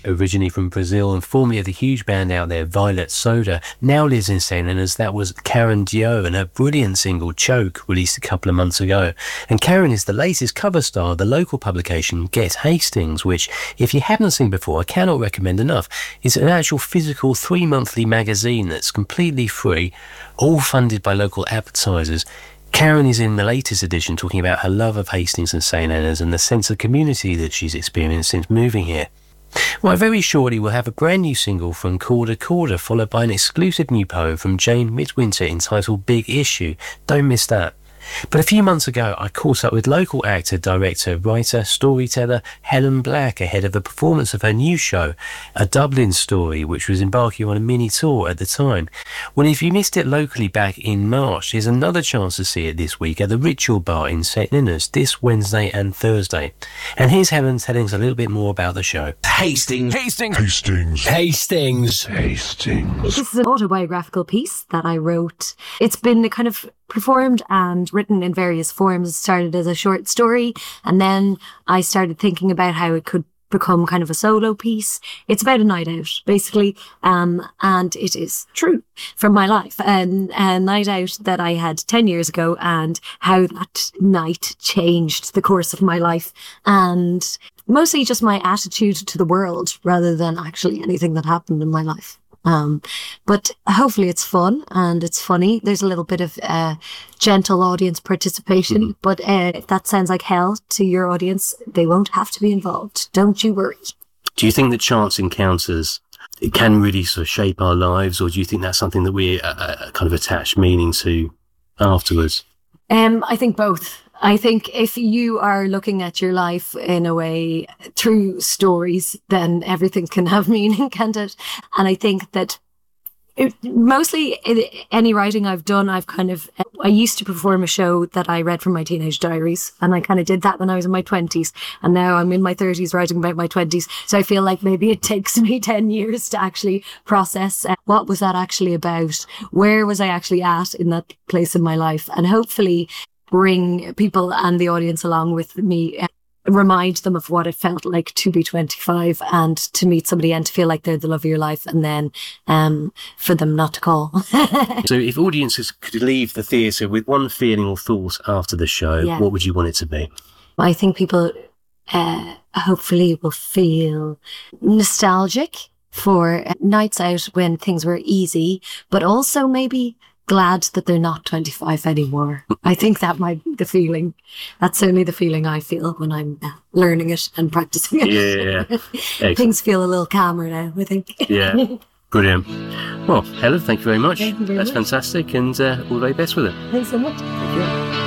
originally from Brazil and formerly of the huge band out there, Violet Soda, now lives in St Leonard's. That was Karen Dio and her brilliant single Choke, released a couple of months ago. And Karen is the latest cover star of the local publication Get Hastings, which, if you haven't seen before, I cannot recommend enough. It's an actual physical 3-monthly magazine that's completely free, all funded by local advertisers. Karen is in the latest edition talking about her love of Hastings and St Leonard's and the sense of community that she's experienced since moving here. Well, very shortly we'll have a brand new single from Corda Corda, followed by an exclusive new poem from Jane Midwinter entitled Big Issue. Don't miss that. But a few months ago, I caught up with local actor, director, writer, storyteller Helen Black ahead of the performance of her new show, A Dublin Story, which was embarking on a mini tour at the time. Well, if you missed it locally back in March, here's another chance to see it this week at the Ritual Bar in St Leonard's this Wednesday and Thursday. And here's Helen telling us a little bit more about the show. Hastings. This is an autobiographical piece that I wrote. It's been kind of performed and written in various forms. It started as a short story, and then I started thinking about how it could become kind of a solo piece. It's about a night out, basically, and it is true from my life. And a night out that I had 10 years ago, and how that night changed the course of my life, and mostly just my attitude to the world rather than actually anything that happened in my life. But hopefully it's fun and it's funny. There's a little bit of gentle audience participation, but if that sounds like hell to your audience, they won't have to be involved. Don't you worry. Do you think that chance encounters, it can really sort of shape our lives, or do you think that's something that we kind of attach meaning to afterwards? I think both. I think if you are looking at your life in a way through stories, then everything can have meaning, can't it? And I think that mostly any writing I've done, I used to perform a show that I read from my teenage diaries, and I kind of did that when I was in my 20s, and now I'm in my 30s writing about my 20s. So I feel like maybe it takes me 10 years to actually process what was that actually about? Where was I actually at in that place in my life? And hopefully bring people and the audience along with me, remind them of what it felt like to be 25 and to meet somebody and to feel like they're the love of your life, and then for them not to call. So if audiences could leave the theatre with one feeling or thought after the show, what would you want it to be? I think people hopefully will feel nostalgic for nights out when things were easy, but also maybe glad that they're not 25 anymore. I think that might be the feeling. That's certainly the feeling I feel when I'm learning it and practicing it. Yeah. Things feel a little calmer now, I think. Yeah, brilliant. Well, Helen, thank you very much. Thank you very That's much. fantastic, and all the very best with it. Thanks so much. Thank you.